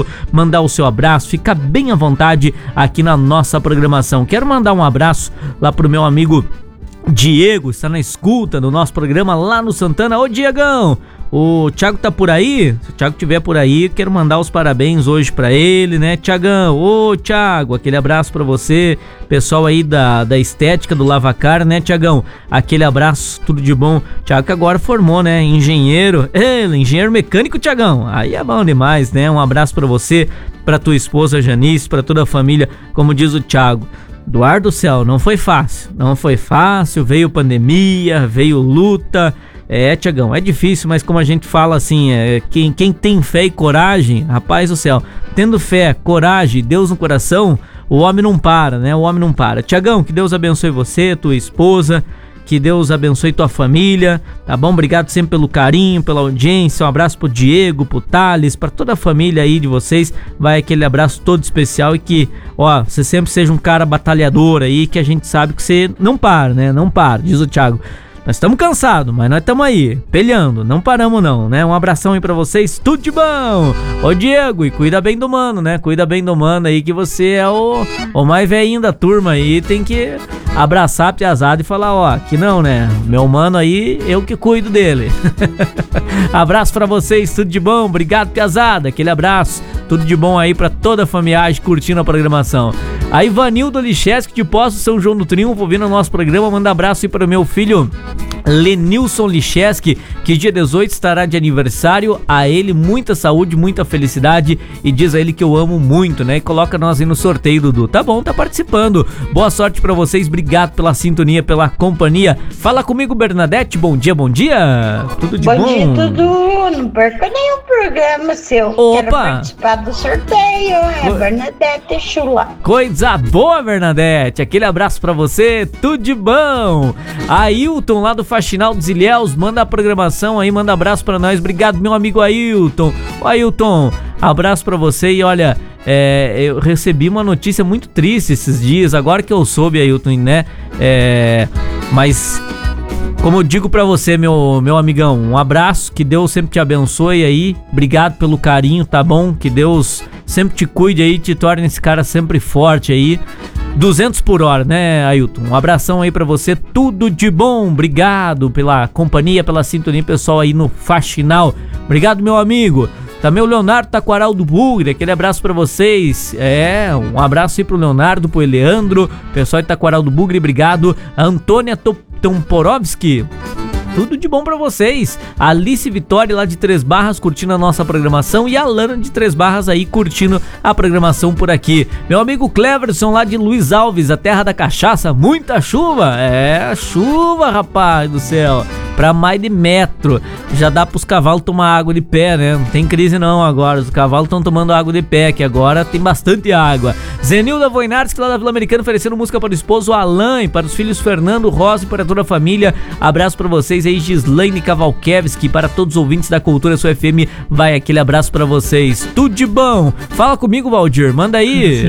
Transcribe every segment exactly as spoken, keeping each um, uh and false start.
mandar o seu abraço, fica bem à vontade aqui na nossa programação. Quero mandar um abraço lá pro meu amigo Diego, está na escuta do nosso programa lá no Santana. Ô Diegão, o Thiago tá por aí? Se o Thiago tiver por aí, quero mandar os parabéns hoje pra ele, né, Thiagão? Ô Thiago, aquele abraço pra você, pessoal aí da, da estética do Lavacar, né, Thiagão? Aquele abraço, tudo de bom. Thiago que agora formou, né, engenheiro, ele, engenheiro mecânico, Thiagão, aí é bom demais, né? Um abraço pra você, pra tua esposa Janice, pra toda a família, como diz o Thiago. Eduardo do céu, não foi fácil, não foi fácil, veio pandemia, veio luta, é, Tiagão, é difícil, mas como a gente fala assim, é, quem, quem tem fé e coragem, rapaz do céu, tendo fé, coragem, Deus no coração, o homem não para, né, o homem não para. Tiagão, que Deus abençoe você, tua esposa, que Deus abençoe tua família, tá bom? Obrigado sempre pelo carinho, pela audiência, um abraço pro Diego, pro Thales, pra toda a família aí de vocês, vai aquele abraço todo especial e que, ó, você sempre seja um cara batalhador aí, que a gente sabe que você não para, né? Não para, diz o Thiago. Nós estamos cansados, mas nós estamos aí, peleando, não paramos não, né? Um abração aí pra vocês, tudo de bom! Ô Diego, e cuida bem do mano, né? Cuida bem do mano aí, que você é o, o mais velhinho da turma aí, tem que abraçar a piazada e falar, ó, que não, né? Meu mano aí, eu que cuido dele. Abraço pra vocês, tudo de bom, obrigado piazada, aquele abraço, tudo de bom aí pra toda a família curtindo a programação. A Ivanildo Licheski de Poço São João do Triunfo, ouvindo o nosso programa, manda abraço aí para o meu filho Lenilson Licheski, que dia dezoito estará de aniversário. A ele muita saúde, muita felicidade, e diz a ele que eu amo muito, né? E coloca nós aí no sorteio, Dudu. Tá bom, tá participando. Boa sorte pra vocês, obrigado pela sintonia, pela companhia. Fala comigo, Bernadette, bom dia, bom dia. Tudo de bom? Bom dia, Dudu. Não perca nenhum programa seu. Opa! Quero participar do sorteio. É Co... Bernadette Chula. Coisa boa, Bernadette. Aquele abraço pra você, tudo de bom. Ailton, lá do Faxinal dos Ilhéus, manda a programação aí, manda abraço pra nós. Obrigado, meu amigo Ailton. Ô, Ailton, abraço pra você e olha, é, eu recebi uma notícia muito triste esses dias, agora que eu soube, Ailton, né? É, mas, como eu digo pra você, meu, meu amigão, um abraço, que Deus sempre te abençoe aí. Obrigado pelo carinho, tá bom? Que Deus sempre te cuide aí, te torne esse cara sempre forte aí. duzentos por hora, né, Ailton? Um abração aí pra você, tudo de bom. Obrigado pela companhia, pela sintonia, pessoal aí no Faxinal. Obrigado, meu amigo. Também o Leonardo Taquaral do Bugre, aquele abraço pra vocês. É, um abraço aí pro Leonardo, pro Eleandro, pessoal de Taquaral do Bugre, obrigado. A Antônia Tomporovski, tudo de bom pra vocês. A Alice Vitória lá de Três Barras curtindo a nossa programação, e a Lana de Três Barras aí curtindo a programação por aqui. Meu amigo Cleverson lá de Luiz Alves, a terra da cachaça, muita chuva. É, chuva, rapaz do céu, pra mais de metro. Já dá pros cavalos tomar água de pé, né? Não tem crise não agora, os cavalos estão tomando água de pé, que agora tem bastante água. Zenilda Voinarski lá da Vila Americana oferecendo música para o esposo Alain, para os filhos Fernando, Rosa e para toda a família. Abraço pra vocês aí, Gislaine Cavalkevski, para todos os ouvintes da Cultura Sua F M, vai aquele abraço pra vocês, tudo de bom. Fala comigo, Valdir, manda aí.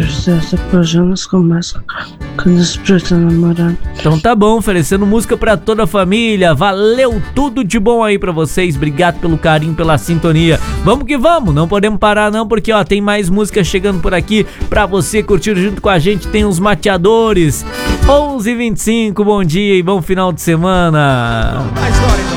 Então tá bom, oferecendo música pra toda a família, valeu, tudo de bom aí pra vocês, obrigado pelo carinho, pela sintonia. Vamos que vamos, não podemos parar não, porque ó, tem mais música chegando por aqui pra você curtir junto com a gente. Tem os Mateadores, onze e vinte e cinco, bom dia e bom final de semana.